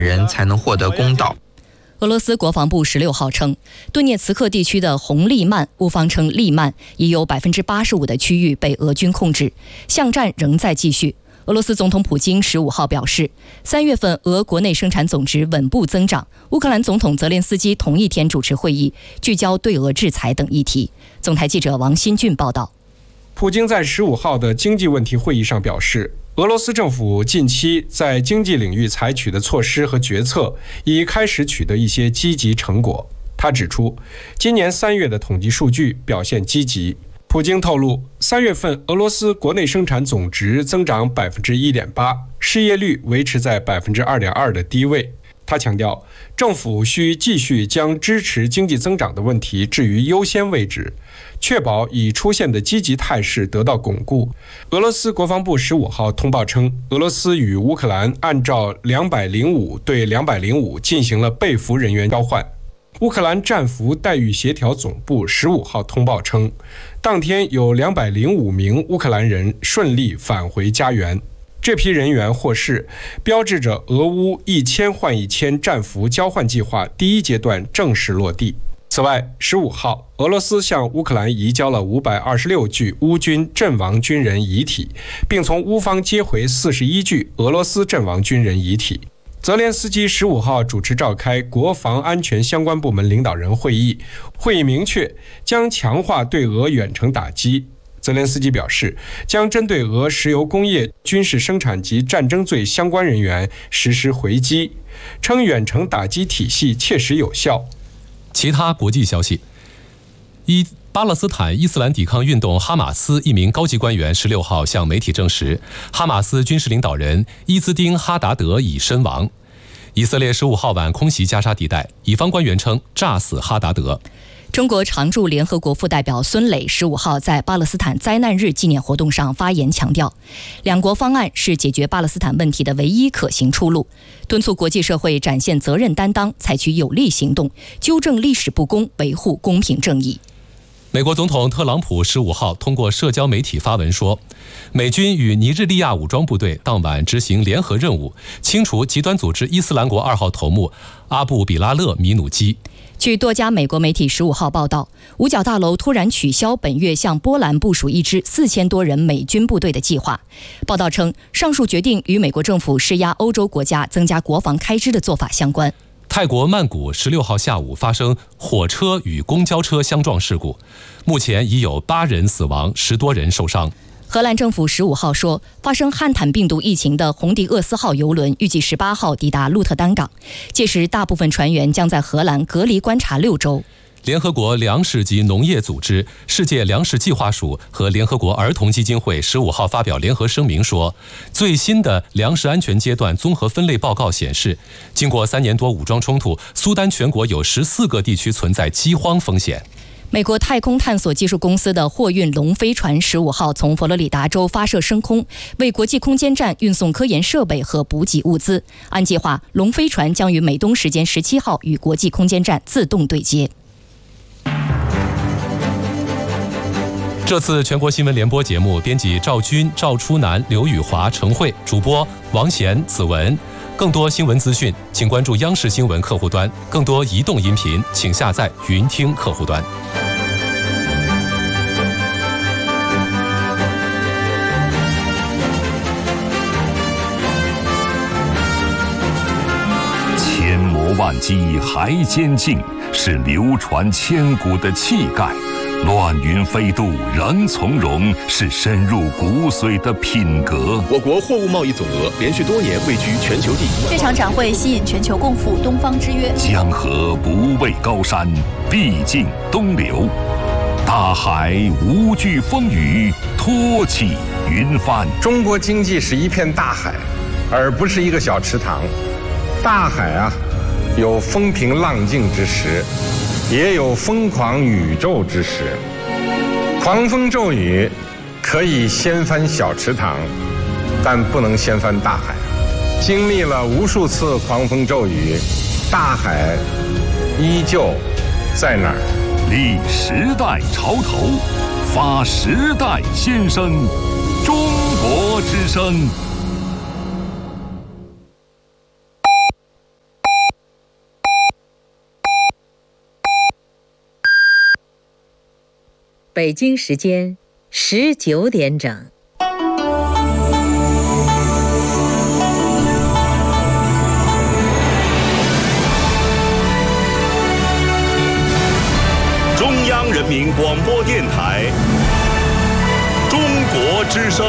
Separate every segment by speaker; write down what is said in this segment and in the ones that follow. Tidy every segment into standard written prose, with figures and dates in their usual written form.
Speaker 1: 人才能获得公道。
Speaker 2: 俄罗斯国防部16号称，顿涅茨克地区的红利曼（乌方称利曼）已有85%的区域被俄军控制，巷战仍在继续。俄罗斯总统普京15号表示，3月份俄国内生产总值稳步增长。乌克兰总统泽连斯基同一天主持会议，聚焦对俄制裁等议题。总台记者王新俊报道。
Speaker 3: 普京在15号的经济问题会议上表示，俄罗斯政府近期在经济领域采取的措施和决策已开始取得一些积极成果。他指出，今年3月的统计数据表现积极。普京透露，3月份俄罗斯国内生产总值增长 1.8%， 失业率维持在 2.2% 的低位。他强调，政府需继续将支持经济增长的问题置于优先位置，确保已出现的积极态势得到巩固。俄罗斯国防部15号通报称，俄罗斯与乌克兰按照205对205进行了被俘人员交换。乌克兰战俘待遇协调总部15号通报称，当天有205名乌克兰人顺利返回家园。这批人员获释，标志着俄乌1000换1000战俘交换计划第一阶段正式落地。此外，15号，俄罗斯向乌克兰移交了526具乌军阵亡军人遗体，并从乌方接回41具俄罗斯阵亡军人遗体。泽连斯基15号主持召开国防安全相关部门领导人会议，会议明确将强化对俄远程打击。泽连斯基表示，将针对俄石油工业、军事生产及战争罪相关人员实施回击，称远程打击体系切实有效。
Speaker 4: 其他国际消息，巴勒斯坦伊斯兰抵抗运动哈马斯一名高级官员16号向媒体证实，哈马斯军事领导人伊兹丁·哈达德已身亡。以色列15号晚空袭加沙地带，以方官员称炸死哈达德。
Speaker 2: 中国常驻联合国副代表孙磊15号在巴勒斯坦灾难日纪念活动上发言强调，两国方案是解决巴勒斯坦问题的唯一可行出路，敦促国际社会展现责任担当，采取有力行动，纠正历史不公，维护公平正义。
Speaker 4: 美国总统特朗普15号通过社交媒体发文说，美军与尼日利亚武装部队当晚执行联合任务，清除极端组织伊斯兰国2号头目阿布比拉勒米努基。
Speaker 2: 据多家美国媒体15号报道，五角大楼突然取消本月向波兰部署一支4000多人美军部队的计划。报道称，上述决定与美国政府施压欧洲国家增加国防开支的做法相关。
Speaker 4: 泰国曼谷16号下午发生火车与公交车相撞事故，目前已有8人死亡，10多人受伤。
Speaker 2: 荷兰政府15号说，发生汉坦病毒疫情的红迪厄斯号邮轮预计18号抵达鹿特丹港，届时大部分船员将在荷兰隔离观察6周。
Speaker 4: 联合国粮食及农业组织、世界粮食计划署和联合国儿童基金会15号发表联合声明说，最新的粮食安全阶段综合分类报告显示，经过3年多武装冲突，苏丹全国有14个地区存在饥荒风险。
Speaker 2: 美国太空探索技术公司的货运龙飞船15号从佛罗里达州发射升空，为国际空间站运送科研设备和补给物资。按计划，龙飞船将于美东时间17号与国际空间站自动对接。
Speaker 4: 这次全国新闻联播节目，编辑赵军、赵初南、刘宇华、程慧，主播王贤、子文。更多新闻资讯，请关注央视新闻客户端；更多移动音频，请下载云听客户端。
Speaker 5: 千磨万击还坚劲，是流传千古的气概。乱云飞渡仍从容，是深入骨髓的品格。
Speaker 6: 我国货物贸易总额连续多年位居全球第一。
Speaker 7: 这场展会吸引全球共赴东方之约。
Speaker 5: 江河不畏高山，必尽东流。大海无惧风雨，托起云帆。
Speaker 8: 中国经济是一片大海，而不是一个小池塘。大海啊，有风平浪静之时，也有疯狂宇宙之时。狂风骤雨可以掀翻小池塘，但不能掀翻大海。经历了无数次狂风骤雨，大海依旧在那儿。
Speaker 5: 立时代潮头，发时代先声，中国之声。
Speaker 1: 北京时间19点整。
Speaker 6: 中央人民广播电台中国之声。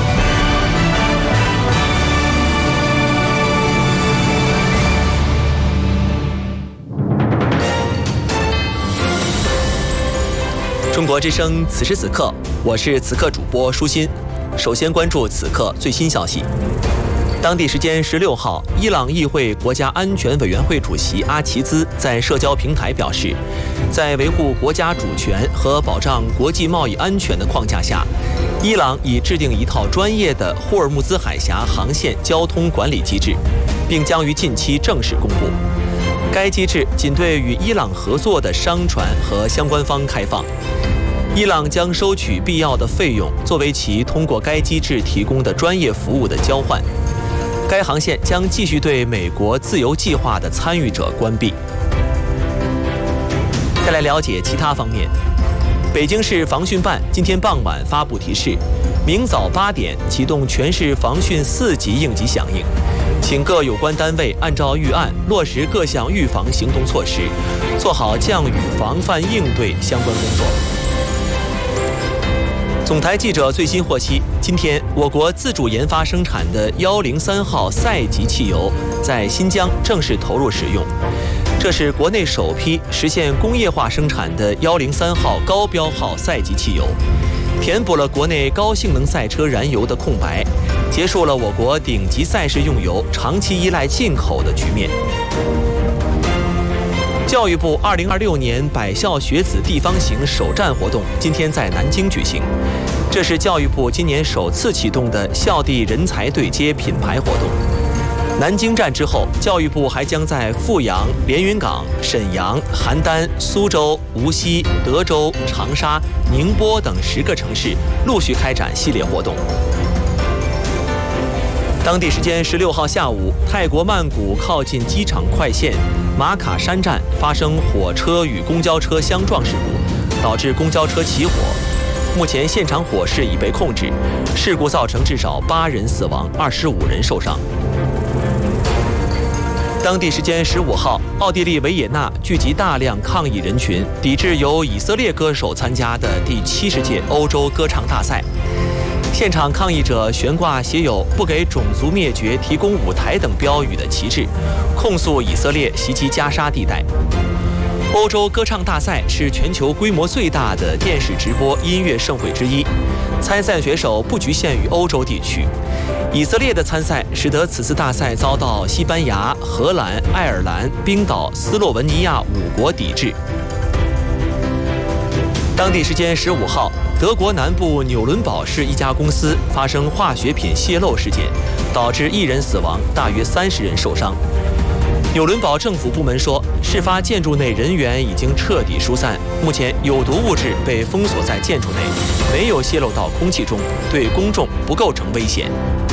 Speaker 9: 中国之声，此时此刻，我是此刻主播舒心。首先关注此刻最新消息。当地时间16号，伊朗议会国家安全委员会主席阿齐兹在社交平台表示，在维护国家主权和保障国际贸易安全的框架下，伊朗已制定一套专业的霍尔木兹海峡航线交通管理机制，并将于近期正式公布。该机制仅对与伊朗合作的商船和相关方开放。伊朗将收取必要的费用，作为其通过该机制提供的专业服务的交换。该航线将继续对美国自由计划的参与者关闭。再来了解其他方面。北京市防汛办今天傍晚发布提示，明早8点启动全市防汛4级应急响应，请各有关单位按照预案落实各项预防行动措施，做好降雨防范应对相关工作。总台记者最新获悉，今天我国自主研发生产的103号赛级汽油在新疆正式投入使用，这是国内首批实现工业化生产的103号高标号赛级汽油，填补了国内高性能赛车燃油的空白，结束了我国顶级赛事用油长期依赖进口的局面。教育部2026年百校学子地方行首站活动今天在南京举行，这是教育部今年首次启动的校地人才对接品牌活动。南京站之后，教育部还将在阜阳、连云港、沈阳、邯郸、苏州、无锡、德州、长沙、宁波等10个城市陆续开展系列活动。当地时间16号下午，泰国曼谷靠近机场快线马卡山站发生火车与公交车相撞事故，导致公交车起火。目前现场火势已被控制，事故造成至少8人死亡，25人受伤。当地时间15号，奥地利维也纳聚集大量抗议人群，抵制由以色列歌手参加的第70届欧洲歌唱大赛。现场抗议者悬挂写有“不给种族灭绝提供舞台”等标语的旗帜，控诉以色列袭击加沙地带。欧洲歌唱大赛是全球规模最大的电视直播音乐盛会之一，参赛选手不局限于欧洲地区。以色列的参赛使得此次大赛遭到西班牙、荷兰、爱尔兰、冰岛、斯洛文尼亚5国抵制。当地时间15号，德国南部纽伦堡市一家公司发生化学品泄漏事件，导致1人死亡，大约30人受伤。纽伦堡政府部门说，事发建筑内人员已经彻底疏散，目前有毒物质被封锁在建筑内，没有泄漏到空气中，对公众不构成危险。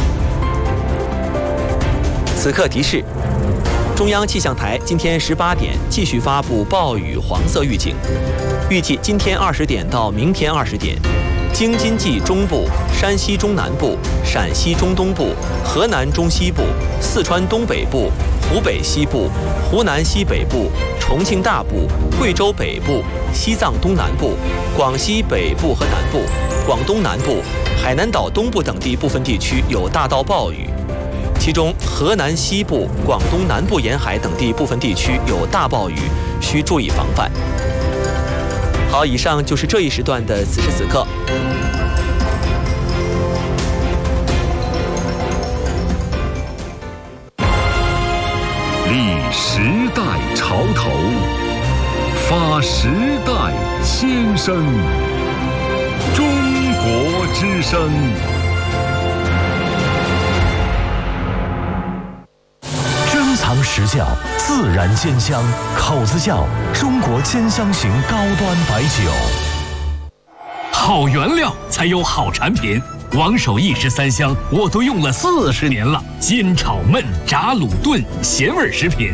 Speaker 9: 此刻提示：中央气象台今天18点继续发布暴雨黄色预警，预计今天20点到明天20点，京津冀中部、山西中南部、陕西中东部、河南中西部、四川东北部、湖北西部、湖南西北部、重庆大部、贵州北部、西藏东南部、广西北部和南部、广东南部、海南岛东部等地部分地区有大到暴雨，其中河南西部、广东南部沿海等地部分地区有大暴雨，需注意防范。好，以上就是这一时段的此时此刻。
Speaker 5: 立时代潮头，发时代先声。中国之声。
Speaker 10: 珍藏实窖，自然鲜香，口子窖中国鲜香型高端白酒。
Speaker 11: 好原料才有好产品。王守义式3香我都用了40年了，煎炒焖炸卤炖咸味食品